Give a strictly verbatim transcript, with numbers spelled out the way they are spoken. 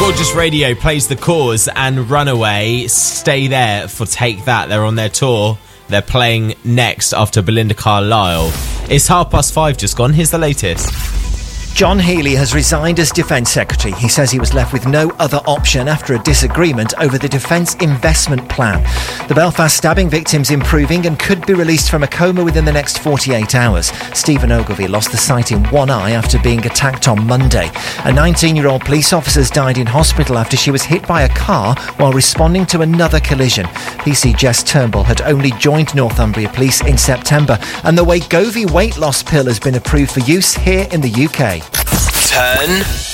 Gorgeous Radio plays The Cause and Runaway. Stay there for Take That. They're on their tour. They're playing next after Belinda Carlisle. It's half past five just gone. Here's the latest. John Healey has resigned as Defence Secretary. He says he was left with no other option after a disagreement over the Defence Investment Plan. The Belfast stabbing victim's improving and could be released from a coma within the next forty-eight hours. Stephen Ogilvie lost the sight in one eye after being attacked on Monday. A nineteen-year-old police officer died in hospital after she was hit by a car while responding to another collision. P C Jess Turnbull had only joined Northumbria Police in September, and the Wegovy weight loss pill has been approved for use here in the U K. Turn